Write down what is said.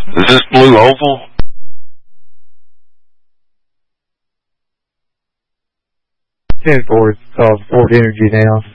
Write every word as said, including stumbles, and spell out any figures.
Is this Blue Oval? ten four, it's called Fort Energy now.